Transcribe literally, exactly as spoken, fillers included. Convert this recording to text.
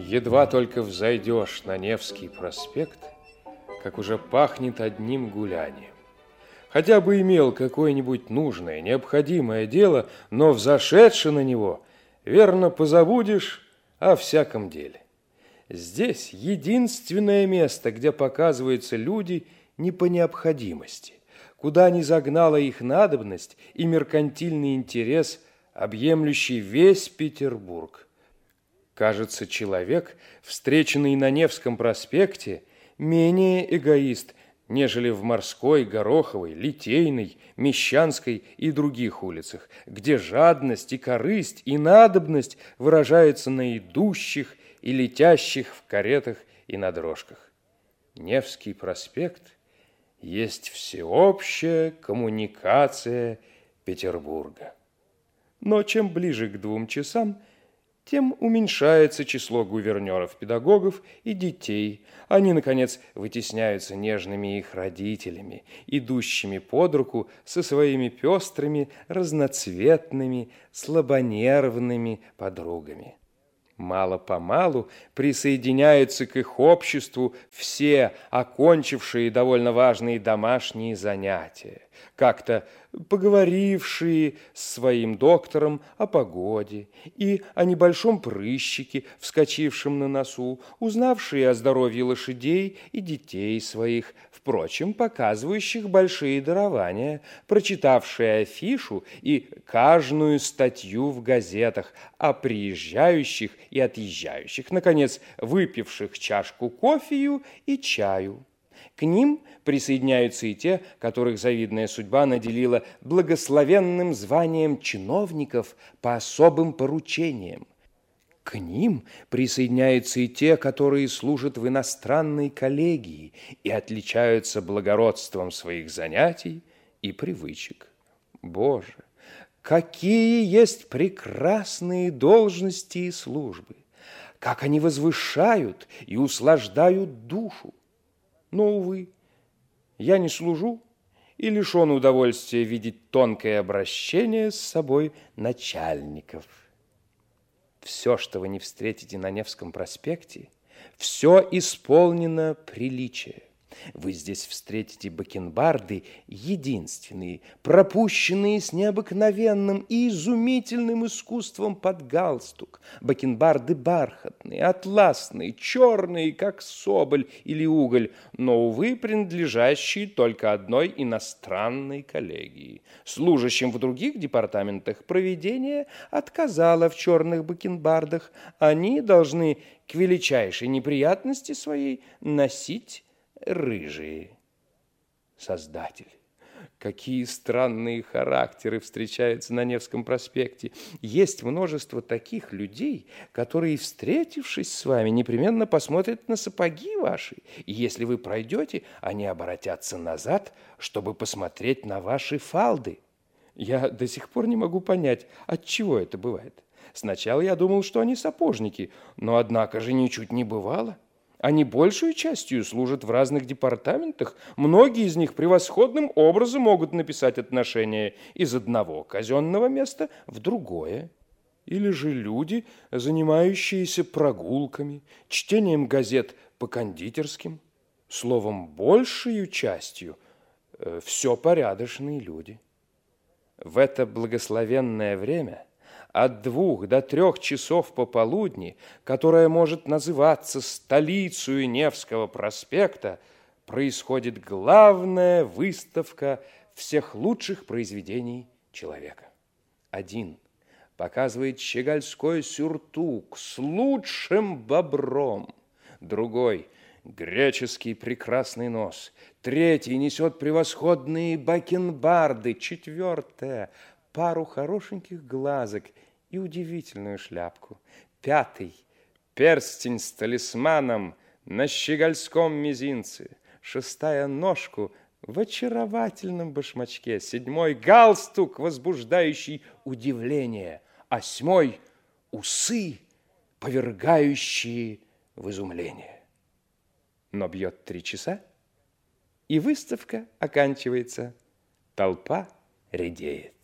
Едва только взойдешь на Невский проспект, как уже пахнет одним гулянием. Хотя бы имел какое-нибудь нужное, необходимое дело, но взошедши на него, верно позабудешь о всяком деле. Здесь единственное место, где показываются люди не по необходимости, куда не загнала их надобность и меркантильный интерес, объемлющий весь Петербург. Кажется, человек, встреченный на Невском проспекте, менее эгоист, нежели в Морской, Гороховой, Литейной, Мещанской и других улицах, где жадность и корысть и надобность выражаются на идущих и летящих в каретах и на дрожках. Невский проспект есть всеобщая коммуникация Петербурга. Но чем ближе к двум часам, тем уменьшается число гувернеров-педагогов и детей. Они, наконец, вытесняются нежными их родителями, идущими под руку со своими пестрыми, разноцветными, слабонервными подругами. Мало-помалу присоединяются к их обществу все окончившие довольно важные домашние занятия, как-то поговорившие с своим доктором о погоде и о небольшом прыщике, вскочившем на носу, узнавшие о здоровье лошадей и детей своих, впрочем, показывающих большие дарования, прочитавшие афишу и каждую статью в газетах о приезжающих и отъезжающих, наконец, выпивших чашку кофею и чаю. К ним присоединяются и те, которых завидная судьба наделила благословенным званием чиновников по особым поручениям. К ним присоединяются и те, которые служат в иностранной коллегии и отличаются благородством своих занятий и привычек. Боже, какие есть прекрасные должности и службы! Как они возвышают и услаждают душу! Но, увы, я не служу и лишен удовольствия видеть тонкое обращение с собой начальников. Все, что вы не встретите на Невском проспекте, все исполнено приличия. Вы здесь встретите бакенбарды единственные, пропущенные с необыкновенным и изумительным искусством под галстук. Бакенбарды бархатные, атласные, черные, как соболь или уголь, но, увы, принадлежащие только одной иностранной коллегии. Служащим в других департаментах провидение отказало в черных бакенбардах. Они должны к величайшей неприятности своей носить рыжие. Создатель, какие странные характеры встречаются на Невском проспекте. Есть множество таких людей, которые, встретившись с вами, непременно посмотрят на сапоги ваши. И если вы пройдете, они обратятся назад, чтобы посмотреть на ваши фалды. Я до сих пор не могу понять, отчего это бывает. Сначала я думал, что они сапожники, но, однако же, ничуть не бывало. Они большую частью служат в разных департаментах. Многие из них превосходным образом могут написать отношения из одного казенного места в другое. Или же люди, занимающиеся прогулками, чтением газет по кондитерским. Словом, большей частью э, все порядочные люди. В это благословенное время от двух до трех часов пополудни, которая может называться столицей Невского проспекта, происходит главная выставка всех лучших произведений человека. Один показывает щегольской сюртук с лучшим бобром, другой – греческий прекрасный нос, третий несет превосходные бакенбарды, четвертое – пару хорошеньких глазок и удивительную шляпку. Пятый – перстень с талисманом на щегольском мизинце. Шестая – ножку в очаровательном башмачке. Седьмой – галстук, возбуждающий удивление. Восьмой – усы, повергающие в изумление. Но бьет три часа, и выставка оканчивается. Толпа редеет.